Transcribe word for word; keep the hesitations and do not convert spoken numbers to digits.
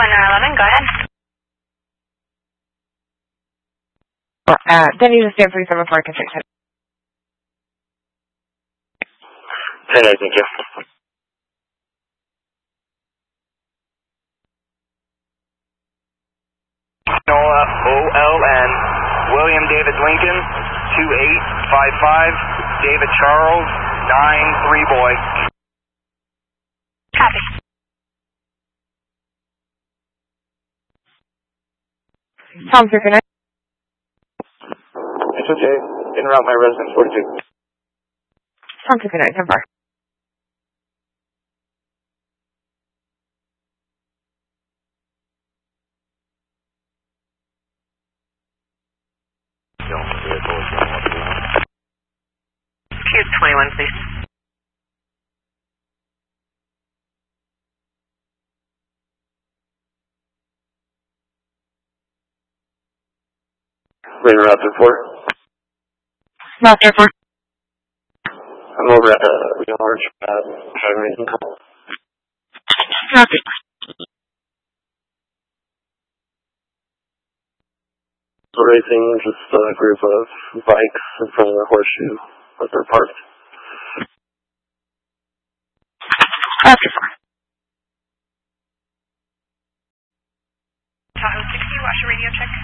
nine eleven, go ahead. Uh, then you just stand three seven four, I can fix it. ten eight, thank you. Noah O L N, William David Lincoln, two eight five five, David Charles, nine three boy. Copy. Tom fifty-nine. It's okay. En route my residence forty-two. Tom fifty-nine, ten four. Here's twenty-one, please. We're in route to four. Route to four. I'm over at uh, Rio Orange, uh, driving racing call. Copy. So racing, just a group of bikes in front of the horseshoe that they're parked. Copy four. Tahoe sixty, watch your radio check.